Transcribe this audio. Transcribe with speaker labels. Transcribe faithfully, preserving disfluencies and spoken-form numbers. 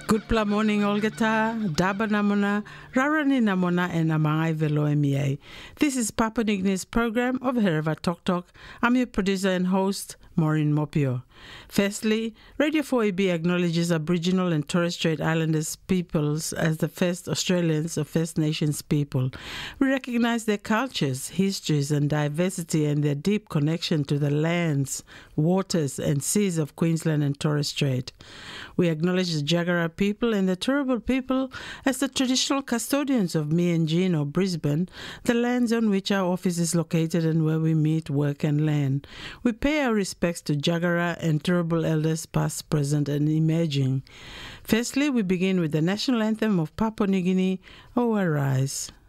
Speaker 1: Good pla morning Olgata, Daba Namona, Rarani Namona and Amangai Velo M E A. This is Papua New Guinea's program of Hereva Tok Tok. I'm your producer and host, Maureen Mopio. Firstly, Radio four A B acknowledges Aboriginal and Torres Strait Islanders peoples as the first Australians or First Nations people. We recognize their cultures, histories and diversity and their deep connection to the lands, waters and seas of Queensland and Torres Strait. We acknowledge the Jagera people and the Turrbal people as the traditional custodians of Meanjin or Brisbane, the lands on which our office is located and where we meet, work and land. We pay our respects to Jagera and Turrbal elders past, present and emerging. Firstly, we begin with the national anthem of Papua New Guinea, O Arise.